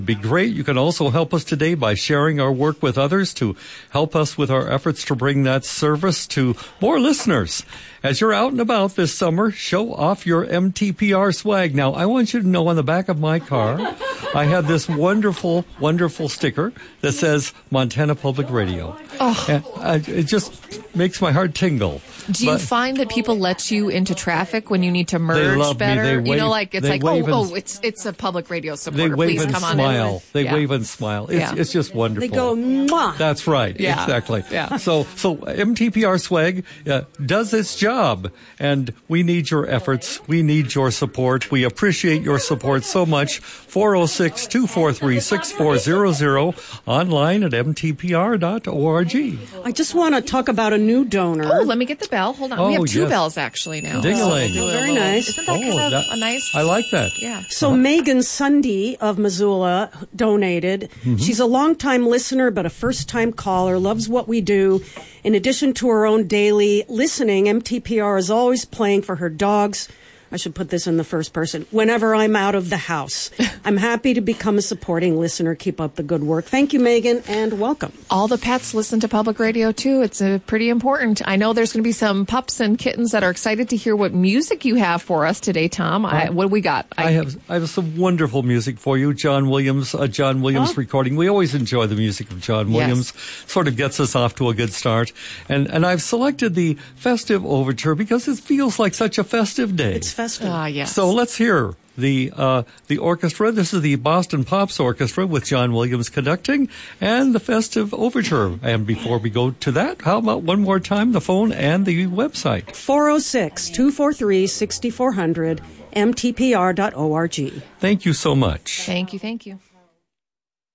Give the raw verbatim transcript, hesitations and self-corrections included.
Be great. You can also help us today by sharing our work with others to help us with our efforts to bring that service to more listeners. As you're out and about this summer, show off your M T P R swag. Now, I want you to know on the back of my car, I have this wonderful, wonderful sticker that says Montana Public Radio. Oh. And I, it just makes my heart tingle. Do you But find that people let you into traffic when you need to merge They love me. better? They you wave- know, like it's they like, oh, wave and- oh, it's it's a public radio they supporter. wave Please and come smile. on in. They Yeah. wave and smile. It's, Yeah. it's just wonderful. They go, mwah. That's right. Yeah. Exactly. Yeah. So, so M T P R swag uh, does its job, and we need your efforts. We need your support. We appreciate your support so much. four oh six, two four three, six four zero zero, online at m t p r dot org. I just want to talk about a new donor. Oh, let me get the bell. Hold on. we Oh, have two yes. bells actually now. Ding-a-ling. So we'll do a Very little- nice. Isn't that Oh, kind of that- a nice? I like that. Yeah. So Megan Sunday of Missoula donated. Mm-hmm. She's a longtime listener, but a first-time caller, loves what we do. In addition to her own daily listening, M T P R is always playing for her dogs. I should put this in the first person. Whenever I'm out of the house, I'm happy to become a supporting listener. Keep up the good work. Thank you, Megan, and welcome. All the pets listen to public radio too. It's uh, pretty important. I know there's going to be some pups and kittens that are excited to hear what music you have for us today, Tom. I, what do we got? I have I have some wonderful music for you. John Williams, a John Williams Oh. recording. We always enjoy the music of John Yes. Williams. Sort of gets us off to a good start. And and I've selected the festive overture because it feels like such a festive day. It's festive. Ah, yes. So let's hear the uh, the orchestra. This is the Boston Pops Orchestra with John Williams conducting and the festive overture. And before we go to that, how about one more time the phone and the website? four oh six, two four three, six four zero zero, m t p r dot org. Thank you so much. Thank you. Thank you.